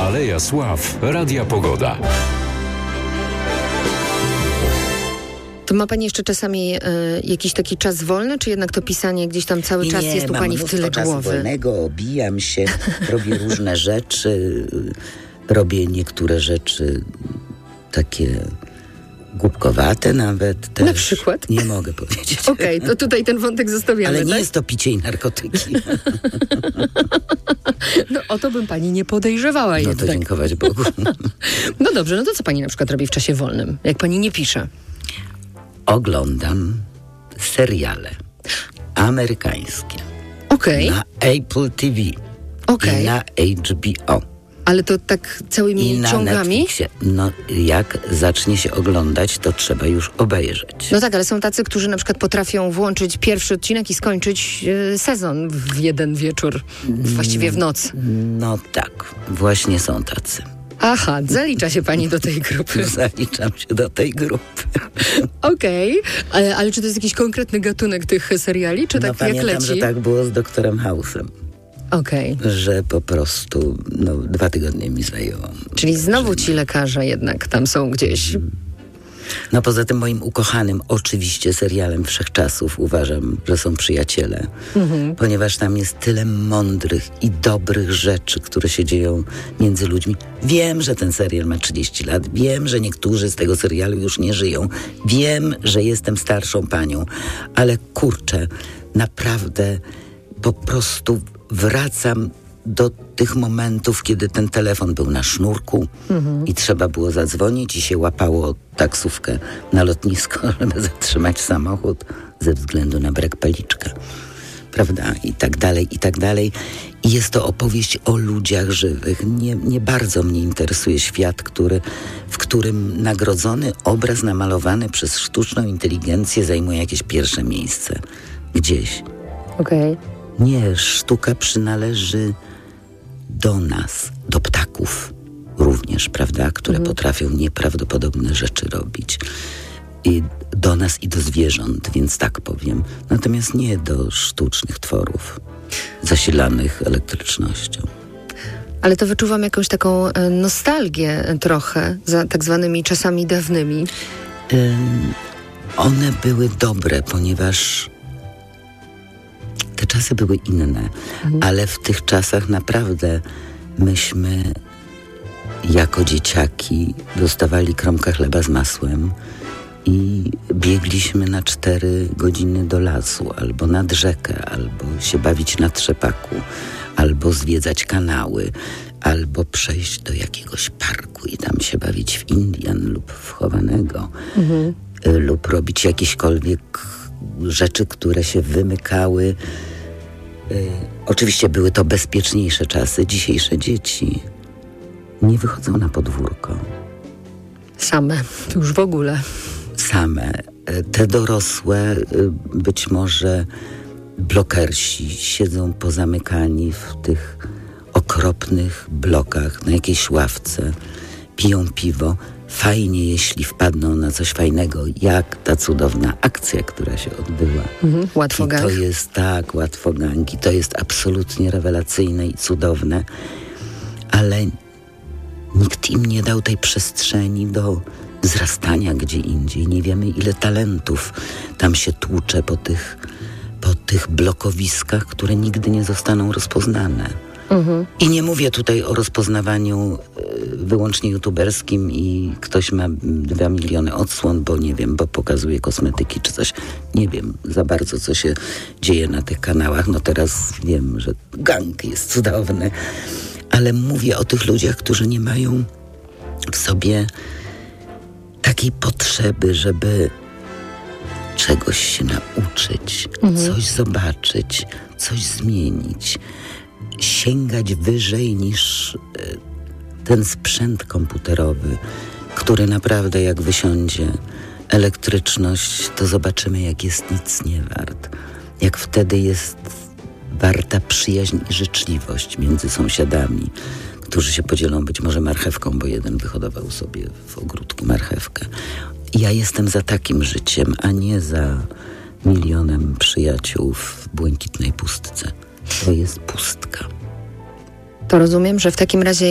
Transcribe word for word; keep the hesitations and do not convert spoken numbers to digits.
Aleja Sław Radia Pogoda. To ma pani jeszcze czasami y, jakiś taki czas wolny, czy jednak to pisanie gdzieś tam cały nie, czas nie, jest u pani w tyle czasu głowy? wolnego, obijam się, robię różne rzeczy, robię niektóre rzeczy takie głupkowate nawet też. Na przykład? Nie mogę powiedzieć. Okej, okay, to tutaj ten wątek zostawiamy. Ale nie tak? jest to picie i narkotyki. No o to bym pani nie podejrzewała No jednak. to dziękować Bogu. No dobrze, no to co pani na przykład robi w czasie wolnym, jak pani nie pisze? Oglądam seriale amerykańskie. Okej. Okay. Na Apple T V. Okay. I na H B O. Ale to tak całymi I na ciągami? Netflixie. No jak zacznie się oglądać, to trzeba już obejrzeć. No tak, ale są tacy, którzy na przykład potrafią włączyć pierwszy odcinek i skończyć y, sezon w jeden wieczór, właściwie w noc. No tak, właśnie są tacy. Aha, zalicza się pani do tej grupy. Zaliczam się do tej grupy. Okej, okay. ale, ale czy to jest jakiś konkretny gatunek tych seriali, czy no tak pamiętam, jak leci? że tak było z doktorem House'em. Okej. Okay. Że po prostu no, dwa tygodnie mi zajęło. Czyli znowu ci lekarze jednak tam są gdzieś. No poza tym moim ukochanym oczywiście serialem Wszechczasów uważam, że są Przyjaciele. Mhm. Ponieważ tam jest tyle mądrych i dobrych rzeczy, które się dzieją między ludźmi. Wiem, że ten serial ma trzydzieści lat. Wiem, że niektórzy z tego serialu już nie żyją. Wiem, że jestem starszą panią. Ale kurczę, naprawdę po prostu wracam do tych momentów, kiedy ten telefon był na sznurku mhm. i trzeba było zadzwonić i się łapało taksówkę na lotnisko, żeby zatrzymać samochód ze względu na brak paliczka. Prawda? I tak dalej, i tak dalej. I jest to opowieść o ludziach żywych. Nie, nie bardzo mnie interesuje świat, który, w którym nagrodzony obraz namalowany przez sztuczną inteligencję zajmuje jakieś pierwsze miejsce. Gdzieś. Okej. Okay. Nie, sztuka przynależy do nas, do ptaków również, prawda, które mhm. potrafią nieprawdopodobne rzeczy robić. I do nas i do zwierząt, więc tak powiem. Natomiast nie do sztucznych tworów zasilanych elektrycznością. Ale to wyczuwam jakąś taką nostalgię trochę za tak zwanymi czasami dawnymi. Ym, one były dobre, ponieważ te czasy były inne, mhm. ale w tych czasach naprawdę myśmy jako dzieciaki dostawali kromkę chleba z masłem i biegliśmy na cztery godziny do lasu, albo nad rzekę, albo się bawić na trzepaku, albo zwiedzać kanały, albo przejść do jakiegoś parku i tam się bawić w Indian lub w chowanego, mhm. lub robić jakiekolwiek rzeczy, które się wymykały. Yy, oczywiście były to bezpieczniejsze czasy. Dzisiejsze dzieci nie wychodzą na podwórko. Same, już w ogóle. Same. Te dorosłe, być może blokersi, siedzą pozamykani w tych okropnych blokach na jakiejś ławce, piją piwo. Fajnie, jeśli wpadną na coś fajnego, jak ta cudowna akcja, która się odbyła. Mhm, łatwogang. I to jest tak, łatwogangi. To jest absolutnie rewelacyjne i cudowne, ale nikt im nie dał tej przestrzeni do wzrastania gdzie indziej. Nie wiemy, ile talentów tam się tłucze po tych, po tych blokowiskach, które nigdy nie zostaną rozpoznane. Mhm. I nie mówię tutaj o rozpoznawaniu y, wyłącznie youtuberskim i ktoś ma dwa miliony odsłon, bo nie wiem, bo pokazuje kosmetyki czy coś. Nie wiem za bardzo, co się dzieje na tych kanałach. No teraz wiem, że gang jest cudowny, ale mówię o tych ludziach, którzy nie mają w sobie takiej potrzeby, żeby czegoś się nauczyć, mhm. coś zobaczyć, coś zmienić. Sięgać wyżej niż ten sprzęt komputerowy, który naprawdę jak wysiądzie elektryczność, to zobaczymy, jak jest nic nie wart. Jak wtedy jest warta przyjaźń i życzliwość między sąsiadami, którzy się podzielą być może marchewką, bo jeden wyhodował sobie w ogródku marchewkę. Ja jestem za takim życiem, a nie za milionem przyjaciół w błękitnej pustce. To jest pustka. To rozumiem, że w takim razie